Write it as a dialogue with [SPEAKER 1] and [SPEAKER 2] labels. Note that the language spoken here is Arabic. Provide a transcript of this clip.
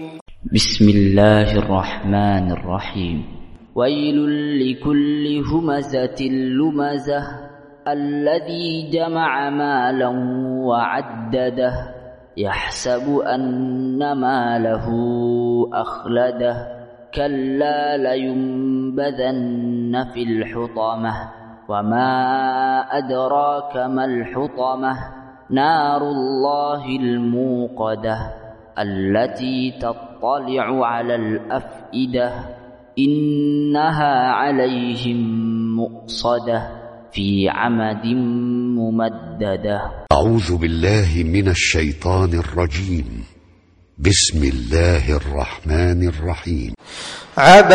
[SPEAKER 1] بسم الله الرحمن الرحيم. ويل لكل همزة لمزة الذي جمع مالا وعدده يحسب أن ماله أخلده كلا لينبذن في الحطمة وما أدراك ما الحطمة نار الله الموقدة التي تطلع على الأفئدة إنها عليهم مؤصدة في عمد ممددة.
[SPEAKER 2] أعوذ بالله من الشيطان الرجيم. بسم الله الرحمن الرحيم.